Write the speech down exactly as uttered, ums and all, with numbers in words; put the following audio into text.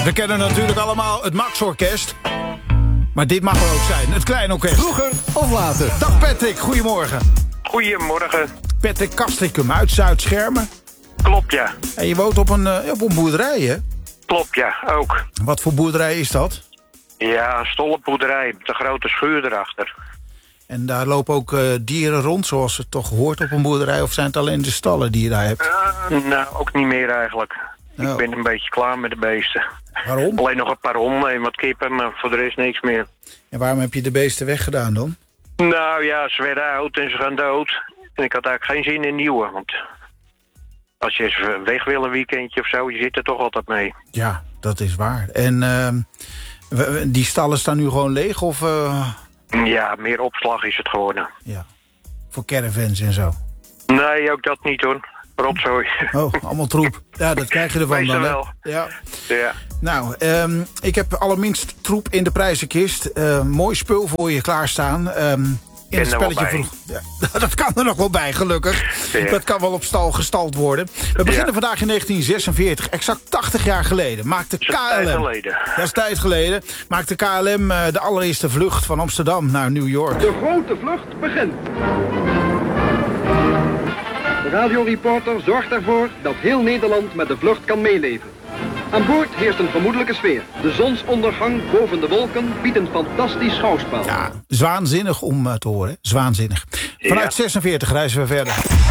We kennen natuurlijk allemaal het Max Orkest. Maar dit mag er ook zijn, het Klein Orkest. Vroeger of later. Dag Patrick, goedemorgen. Goedemorgen. Patrick Castricum uit Zuid-Schermen. Klopt, ja. En je woont op een, uh, op een boerderij, hè? Klopt, ja, ook. Wat voor boerderij is dat? Ja, een stollenboerderij met een grote schuur erachter. En daar lopen ook uh, dieren rond, zoals het toch hoort op een boerderij? Of zijn het alleen de stallen die je daar hebt? Uh, nou, ook niet meer eigenlijk. Oh. Ik ben een beetje klaar met de beesten. Waarom? Alleen nog een paar honden en wat kippen, maar voor de rest niks meer. En waarom heb je de beesten weggedaan dan? Nou ja, ze werden oud en ze gaan dood. En ik had eigenlijk geen zin in nieuwe, want als je eens weg wil een weekendje of zo, je zit er toch altijd mee. Ja, dat is waar. En uh, die stallen staan nu gewoon leeg of... Uh... Ja, meer opslag is het geworden. Ja, voor caravans en zo. Nee, ook dat niet hoor. Rotzooi. Oh, allemaal troep. Ja, dat krijg je ervan dan. wel. Ja. Ja. Nou, um, ik heb allerminst troep in de prijzenkist. Uh, mooi spul voor je klaarstaan. Um, in het spelletje vroeg. Ja, dat kan er nog wel bij, gelukkig. Ja. Dat kan wel op stal gestald worden. We beginnen ja. vandaag in negentien zesenveertig, exact tachtig jaar geleden. Maakte K L M. Dat is tijd geleden. Dat is tijd geleden. Maakte K L M uh, de allereerste vlucht van Amsterdam naar New York. De grote vlucht begint. De radioreporter zorgt ervoor dat heel Nederland met de vlucht kan meeleven. Aan boord heerst een vermoedelijke sfeer. De zonsondergang boven de wolken biedt een fantastisch schouwspel. Ja, zwaanzinnig om uh, te horen. Zwaanzinnig. Vanuit ja. zesenveertig reizen we verder.